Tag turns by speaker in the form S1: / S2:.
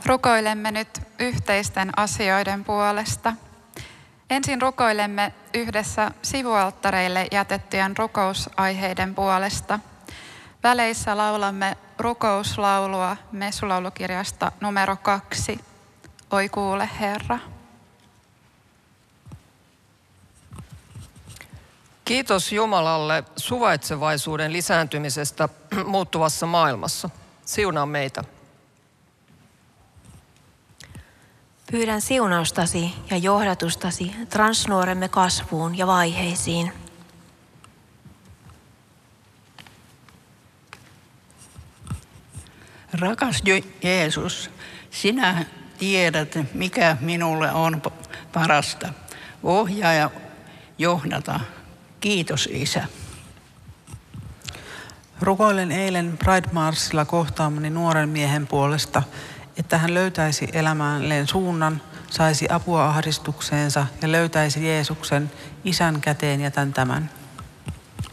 S1: Rukoilemme nyt yhteisten asioiden puolesta. Ensin rukoilemme yhdessä sivualttareille jätettyjen rukousaiheiden puolesta. Väleissä laulamme rukouslaulua messulaulukirjasta numero 2. Oi kuule Herra.
S2: Kiitos Jumalalle suvaitsevaisuuden lisääntymisestä muuttuvassa maailmassa. Siunaa meitä.
S3: Pyydän siunaustasi ja johdatustasi transnuoremme kasvuun ja vaiheisiin.
S4: Rakas Jeesus, sinä tiedät, mikä minulle on parasta. Ohjaa ja johdata. Kiitos, Isä.
S5: Rukoilen eilen Pride-marssilla kohtaamani nuoren miehen puolesta, että hän löytäisi elämälleen suunnan, saisi apua ahdistukseensa ja löytäisi Jeesuksen. Isän käteen jätän tämän.